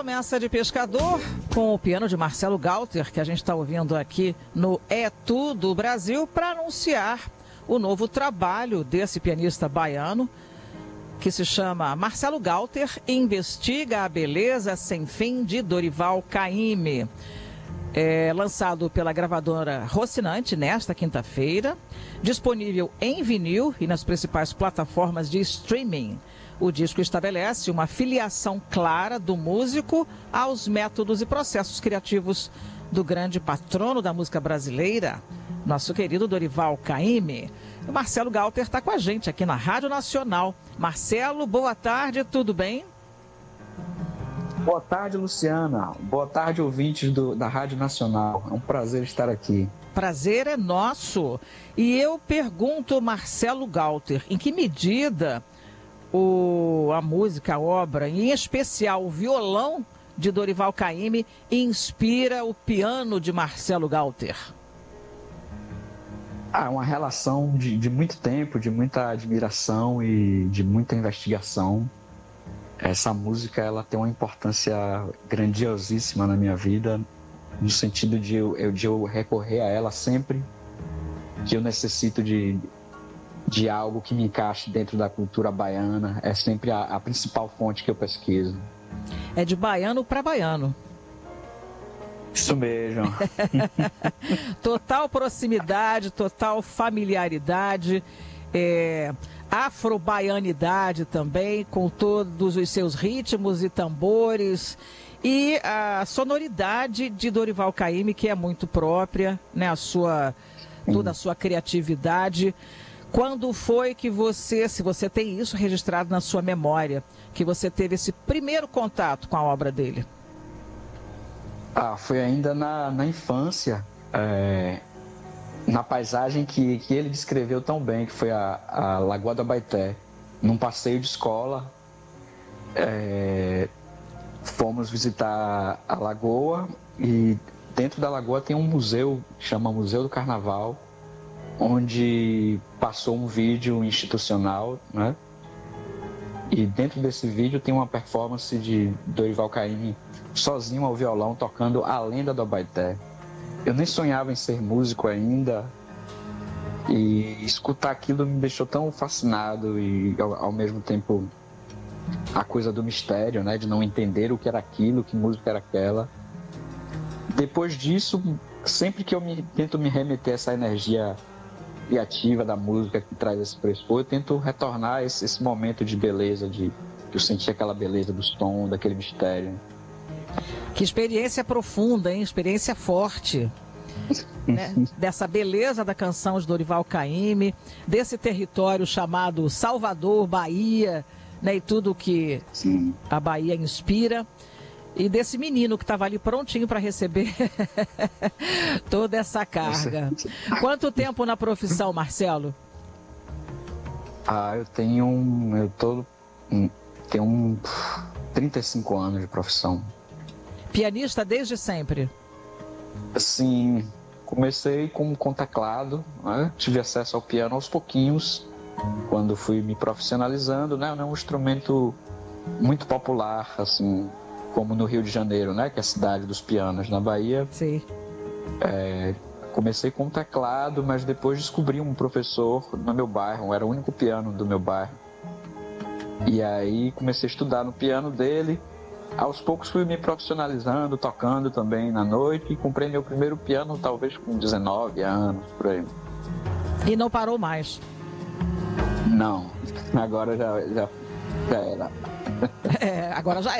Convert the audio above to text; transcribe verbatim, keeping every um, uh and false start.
Promessa de Pescador, com o piano de Marcelo Galter, que a gente está ouvindo aqui no É Tudo Brasil, para anunciar o novo trabalho desse pianista baiano, que se chama Marcelo Galter Investiga a Beleza Sem Fim, de Dorival Caymmi. É lançado pela gravadora Rocinante nesta quinta-feira, disponível em vinil e nas principais plataformas de streaming. O disco estabelece uma filiação clara do músico aos métodos e processos criativos do grande patrono da música brasileira, nosso querido Dorival Caymmi. O Marcelo Galter está com a gente aqui na Rádio Nacional. Marcelo, boa tarde, tudo bem? Boa tarde, Luciana. Boa tarde, ouvintes do, da Rádio Nacional. É um prazer estar aqui. Prazer é nosso. E eu pergunto, Marcelo Galter, em que medida o, a música, a obra, em especial o violão de Dorival Caymmi, inspira o piano de Marcelo Galter? Ah, uma relação de, de muito tempo, de muita admiração e de muita investigação. Essa música, ela tem uma importância grandiosíssima na minha vida, no sentido de eu, de eu recorrer a ela sempre que eu necessito de, de algo que me encaixe dentro da cultura baiana. É sempre a, a principal fonte que eu pesquiso. É de baiano para baiano. Isso mesmo. Total proximidade, total familiaridade, é, afro-baianidade também, com todos os seus ritmos e tambores, e a sonoridade de Dorival Caymmi, que é muito própria, né, a sua, toda a sua criatividade. Quando foi que você, se você tem isso registrado na sua memória, que você teve esse primeiro contato com a obra dele? Ah, foi ainda na, na infância, é, na paisagem que, que ele descreveu tão bem, que foi a, a Lagoa do Abaeté. Num passeio de escola, é, fomos visitar a lagoa e dentro da lagoa tem um museu, chama Museu do Carnaval, onde passou um vídeo institucional, né? E dentro desse vídeo tem uma performance de Dorival Caymmi sozinho ao violão, tocando A Lenda do Abaeté. Eu nem sonhava em ser músico ainda, e escutar aquilo me deixou tão fascinado, e ao, ao mesmo tempo a coisa do mistério, né, de não entender o que era aquilo, que música era aquela. Depois disso, sempre que eu me, tento me remeter a essa energia criativa da música que traz esse pressupor, eu tento retornar esse, esse momento de beleza, de eu sentir aquela beleza dos tons, daquele mistério. Que experiência profunda, hein? Experiência forte, né? Dessa beleza da canção de Dorival Caymmi, desse território chamado Salvador, Bahia, né? E tudo que Sim. a Bahia inspira. E desse menino que estava ali prontinho para receber toda essa carga. Quanto tempo na profissão, Marcelo? Ah, eu tenho um... Eu tô, tenho um, trinta e cinco anos de profissão. Pianista desde sempre? Sim, comecei como contaclado, né? Tive acesso ao piano aos pouquinhos, quando fui me profissionalizando, né? É um instrumento muito popular, assim, como no Rio de Janeiro, né? Que é a cidade dos pianos. Na Bahia, Sim. É, comecei com teclado, mas depois descobri um professor no meu bairro, era o único piano do meu bairro. E aí comecei a estudar no piano dele. Aos poucos fui me profissionalizando, tocando também na noite, e comprei meu primeiro piano talvez com dezenove anos, por aí. E não parou mais? Não, agora já, já, já era. É, agora já era.